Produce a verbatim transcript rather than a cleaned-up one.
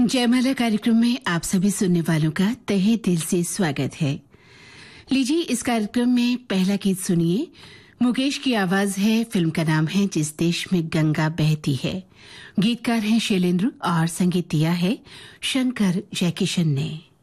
जयमाला कार्यक्रम में आप सभी सुनने वालों का तहे दिल से स्वागत है। लीजिए इस कार्यक्रम में पहला गीत सुनिए। मुकेश की आवाज है। फिल्म का नाम है जिस देश में गंगा बहती है। गीतकार हैं शैलेंद्र और संगीत दिया है शंकर जयकिशन ने।